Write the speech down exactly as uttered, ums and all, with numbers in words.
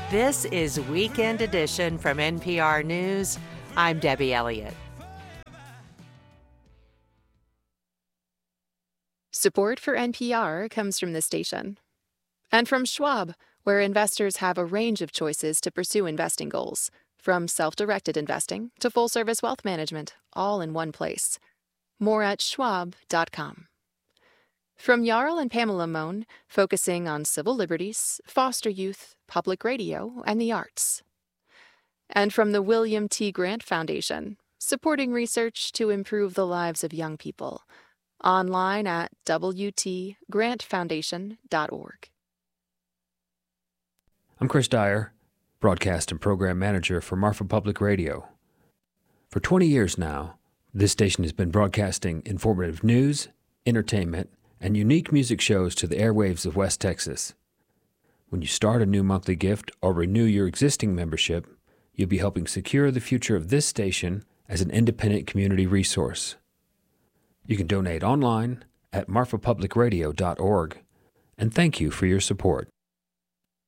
This is Weekend Edition from N P R News. I'm Debbie Elliott. Support for N P R comes from this station. And from Schwab, where investors have a range of choices to pursue investing goals, from self-directed investing to full-service wealth management, all in one place. More at schwab dot com. From Jarl and Pamela Mohn, focusing on civil liberties, foster youth, public radio, and the arts. And from the William T. Grant Foundation, supporting research to improve the lives of young people. Online at w t grant foundation dot org. I'm Chris Dyer, broadcast and program manager for Marfa Public Radio. For twenty years now, this station has been broadcasting informative news, entertainment, and unique music shows to the airwaves of West Texas. When you start a new monthly gift or renew your existing membership, you'll be helping secure the future of this station as an independent community resource. You can donate online at marfa public radio dot org, and thank you for your support.